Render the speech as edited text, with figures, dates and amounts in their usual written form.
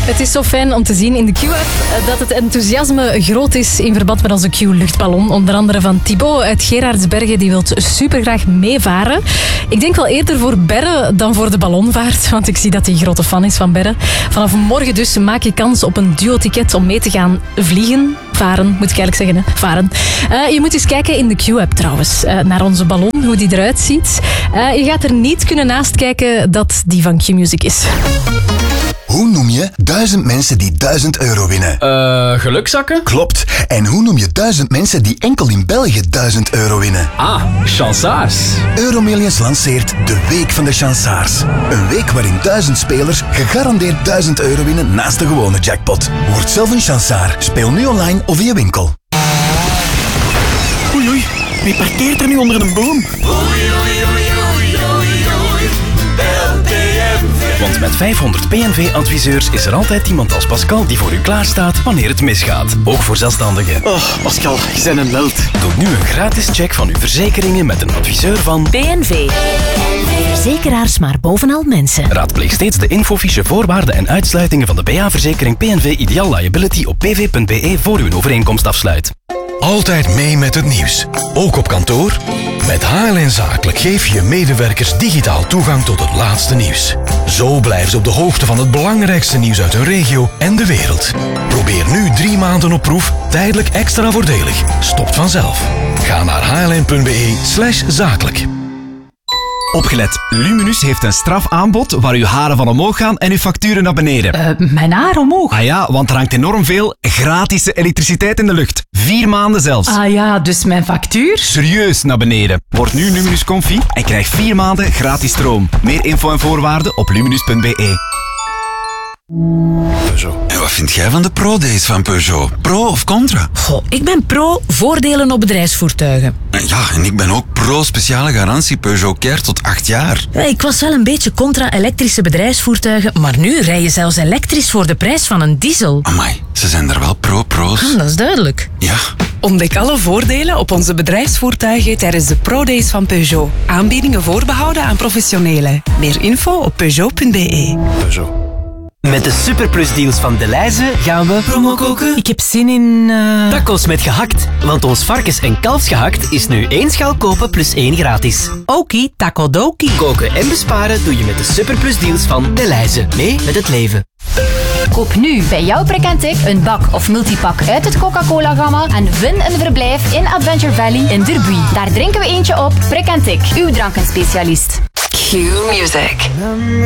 Het is zo fijn om te zien in de Q-app dat het enthousiasme groot is in verband met onze Q-luchtballon. Onder andere van Thibaut uit Gerardsbergen, die wil supergraag meevaren. Ik denk wel eerder voor Berre dan voor de ballonvaart, want ik zie dat hij een grote fan is van Berre. Vanaf morgen dus maak je kans op een duo-ticket om mee te gaan vliegen. Varen, moet ik eigenlijk zeggen. Hè? Varen. Je moet eens kijken in de Q-app trouwens, naar onze ballon, hoe die eruit ziet. Je gaat er niet kunnen naast kijken dat die van Q-Music is. Hoe noem je 1000 mensen die €1000 winnen? Gelukzakken? Klopt. En hoe noem je 1000 mensen die enkel in België €1000 winnen? Ah, chansaars. Euromillions lanceert de Week van de Chansaars. Een week waarin 1000 spelers gegarandeerd €1000 winnen naast de gewone jackpot. Word zelf een chansaar. Speel nu online of in je winkel. Oei, oei. Wie parkeert er nu onder een boom? Want met 500 PNV-adviseurs is er altijd iemand als Pascal die voor u klaarstaat wanneer het misgaat. Ook voor zelfstandigen. Oh, Pascal, je bent een held. Doe nu een gratis check van uw verzekeringen met een adviseur van PNV. Verzekeraars maar bovenal mensen. Raadpleeg steeds de infofiche voorwaarden en uitsluitingen van de BA-verzekering PNV Ideal Liability op pv.be voor u een overeenkomst afsluit. Altijd mee met het nieuws. Ook op kantoor? Met HLN Zakelijk geef je medewerkers digitaal toegang tot het laatste nieuws. Zo blijven ze op de hoogte van het belangrijkste nieuws uit hun regio en de wereld. Probeer nu 3 maanden op proef, tijdelijk extra voordelig. Stopt vanzelf. Ga naar hln.be/zakelijk. Opgelet, Luminus heeft een strafaanbod waar uw haren van omhoog gaan en uw facturen naar beneden. Mijn haar omhoog? Ah ja, want er hangt enorm veel gratis elektriciteit in de lucht. 4 maanden zelfs. Ah ja, dus mijn factuur? Serieus naar beneden. Word nu Luminus Comfy en krijg 4 maanden gratis stroom. Meer info en voorwaarden op luminus.be. En wat vind jij van de Pro-days van Peugeot? Pro of contra? Goh, ik ben pro voordelen op bedrijfsvoertuigen. Ja, en ik ben ook pro speciale garantie Peugeot Care tot 8 jaar. Ja, ik was wel een beetje contra elektrische bedrijfsvoertuigen, maar nu rij je zelfs elektrisch voor de prijs van een diesel. Amai, ze zijn er wel pro's. Dat is duidelijk. Ja. Ontdek alle voordelen op onze bedrijfsvoertuigen tijdens de Pro-days van Peugeot. Aanbiedingen voorbehouden aan professionelen. Meer info op peugeot.be. Peugeot. Met de superplusdeals van Delhaize gaan we promo koken. Ik heb zin in... Tacos met gehakt. Want ons varkens- en kalfsgehakt is nu 1 schaal kopen plus 1 gratis. Okie, takodoki. Koken en besparen doe je met de superplusdeals van Delhaize. Mee met het leven. Koop nu bij jouw Precantic een bak of multipak uit het Coca-Cola-gamma en win een verblijf in Adventure Valley in Derbuy. Daar drinken we eentje op. Precantic, uw drankenspecialist. Q-Music.